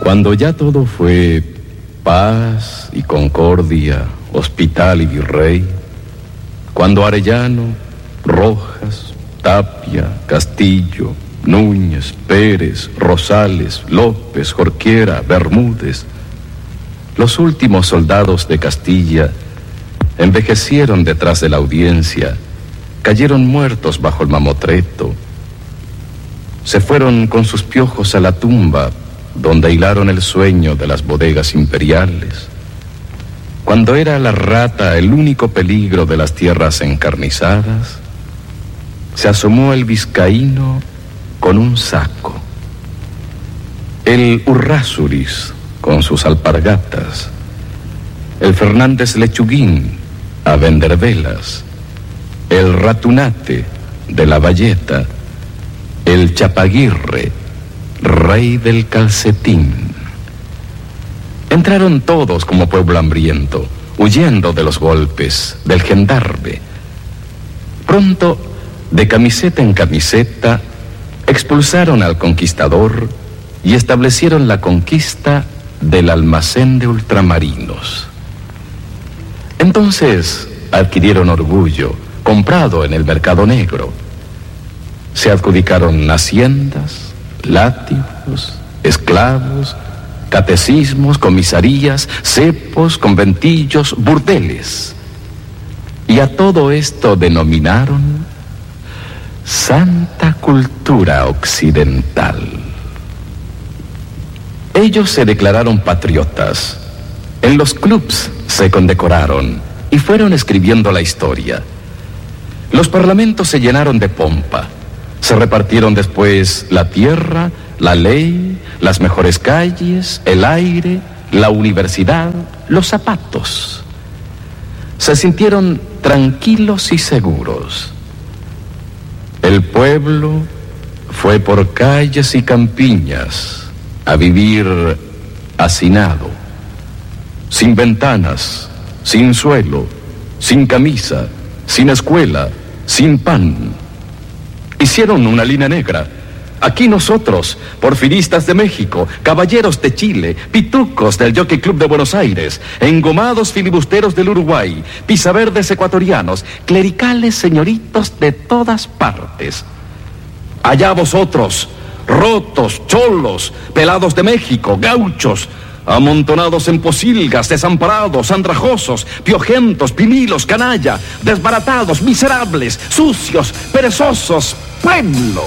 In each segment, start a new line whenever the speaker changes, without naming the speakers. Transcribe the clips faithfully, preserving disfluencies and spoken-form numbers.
Cuando ya todo fue paz y concordia, hospital y virrey, cuando Arellano, Rojas, Tapia, Castillo, Núñez, Pérez, Rosales, López, Jorquera, Bermúdez, los últimos soldados de Castilla, envejecieron detrás de la audiencia, cayeron muertos bajo el mamotreto, se fueron con sus piojos a la tumba, donde hilaron el sueño de las bodegas imperiales. Cuando era la rata el único peligro de las tierras encarnizadas, se asomó el vizcaíno con un saco, el Urrázuris con sus alpargatas, el Fernández Lechuguín a vender velas, el Ratunate de la Valleta, el Chapaguirre, rey del calcetín. Entraron todos como pueblo hambriento, huyendo de los golpes, del gendarme. Pronto, de camiseta en camiseta, expulsaron al conquistador y establecieron la conquista del almacén de ultramarinos. Entonces adquirieron orgullo, comprado en el mercado negro. Se adjudicaron haciendas, látigos, esclavos, catecismos, comisarías, cepos, conventillos, burdeles. Y a todo esto denominaron Santa Cultura Occidental. Ellos se declararon patriotas. En los clubs se condecoraron y fueron escribiendo la historia. Los parlamentos se llenaron de pompa. Se repartieron después la tierra, la ley, las mejores calles, el aire, la universidad, los zapatos. Se sintieron tranquilos y seguros. El pueblo fue por calles y campiñas a vivir hacinado, sin ventanas, sin suelo, sin camisa, sin escuela, sin pan. Hicieron una línea negra. Aquí nosotros, porfiristas de México, caballeros de Chile, pitucos del Jockey Club de Buenos Aires, engomados filibusteros del Uruguay, pisaverdes ecuatorianos, clericales señoritos de todas partes. Allá vosotros, rotos, cholos, pelados de México, gauchos, amontonados en posilgas, desamparados, andrajosos, piojentos, pinilos, canalla, desbaratados, miserables, sucios, perezosos, pueblo.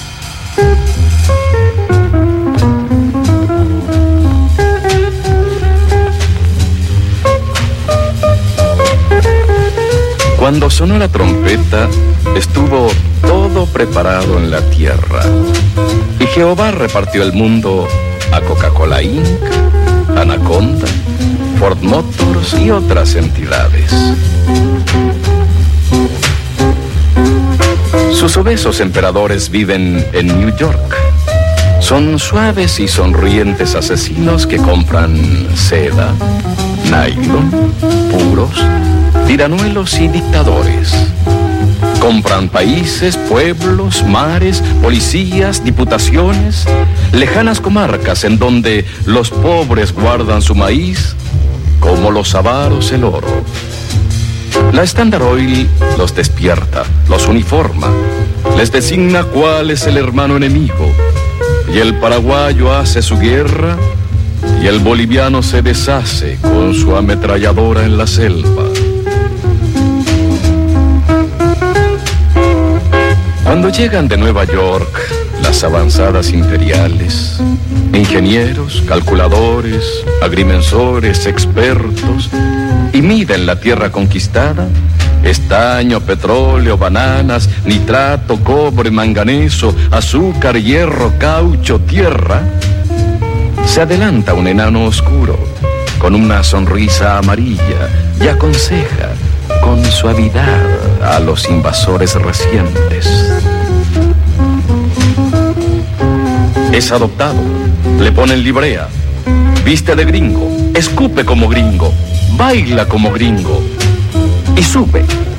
Cuando sonó la trompeta, estuvo todo preparado en la tierra. Y Jehová repartió el mundo a Coca-Cola incorporated, Anaconda, Ford Motors y otras entidades. Sus obesos emperadores viven en New York. Son suaves y sonrientes asesinos que compran seda, nylon, puros, tiranuelos y dictadores. Compran países, pueblos, mares, policías, diputaciones, lejanas comarcas en donde los pobres guardan su maíz, como los avaros el oro. La Standard Oil los despierta, los uniforma, les designa cuál es el hermano enemigo, y el paraguayo hace su guerra, y el boliviano se deshace con su ametralladora en la selva. Cuando llegan de Nueva York las avanzadas imperiales, ingenieros, calculadores, agrimensores, expertos, y miden la tierra conquistada, estaño, petróleo, bananas, nitrato, cobre, manganeso, azúcar, hierro, caucho, tierra, se adelanta un enano oscuro con una sonrisa amarilla y aconseja con suavidad a los invasores recientes. Es adoptado, le ponen librea, viste de gringo, escupe como gringo, baila como gringo y sube